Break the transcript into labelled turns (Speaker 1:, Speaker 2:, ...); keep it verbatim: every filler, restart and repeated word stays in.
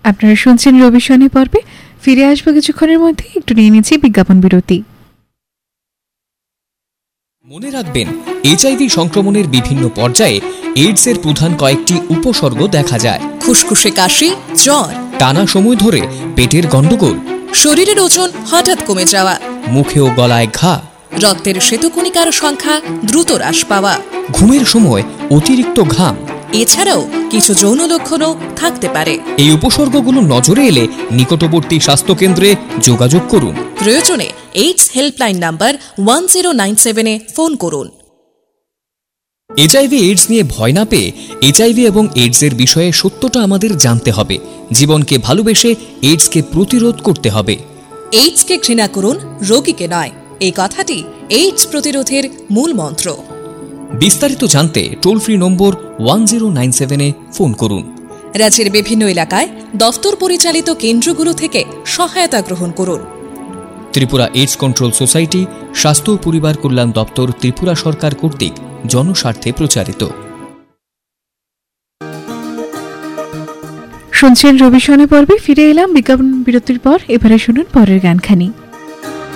Speaker 1: আপনারা শুনছেন রবি শনি পর্বে। ফিরে আসবো কিছুক্ষণের মধ্যে, একটু নিয়ে নিচ্ছি বিজ্ঞাপন বিরতি।
Speaker 2: মনে রাখবেন, এইচআইভি সংক্রমণের বিভিন্ন পর্যায়ে এইডস এর প্রধান কয়েকটি উপসর্গ দেখা যায়।
Speaker 3: খুসখুসে কাশি, জ্বর,
Speaker 2: টানা সময় ধরে পেটের গন্ডগোল,
Speaker 3: শরীরের ওজন হঠাৎ কমে যাওয়া,
Speaker 2: মুখে ও গলায় ঘা,
Speaker 3: রক্তের শ্বেতকণিকার সংখ্যা দ্রুত হ্রাস পাওয়া,
Speaker 2: ঘুমের সময় অতিরিক্ত ঘাম।
Speaker 3: এছাড়াও কিছু যৌন লক্ষণও থাকতে পারে।
Speaker 2: এই উপসর্গগুলো নজরে এলে নিকটবর্তী স্বাস্থ্যকেন্দ্রে যোগাযোগ করুন।
Speaker 3: প্রয়োজনে AIDS helpline number one zero nine সেভেনে ফোন করুন।
Speaker 2: এইচআইভি এইডস নিয়ে ভয় না পেয়ে এইচআইভি এবং এইডস এর বিষয়ে সত্যটা আমাদের জানতে হবে। জীবনকে ভালোবেসে এইডসকে প্রতিরোধ করতে হবে।
Speaker 3: এইডসকে ঘৃণা করুন, রোগীকে নয়, এই কথাটি এইডস প্রতিরোধের মূল মন্ত্র।
Speaker 2: বিস্তারিত জানতে toll free number one zero nine সেভেনে ফোন করুন।
Speaker 3: রাজ্যের বিভিন্ন এলাকায় দফতর পরিচালিত কেন্দ্রগুলো থেকে সহায়তা গ্রহণ করুন।
Speaker 2: ত্রিপুরা এইডস কন্ট্রোল সোসাইটি, স্বাস্থ্য ও পরিবার কল্যাণ দপ্তর, ত্রিপুরা সরকার কর্তৃক জনস্বার্থে প্রচারিত।
Speaker 1: শুনছেন রবি শনি পর্বে। ফিরে এলাম বিজ্ঞাপন বিরতির পর। এবারে শুনুন পরের গানখানি।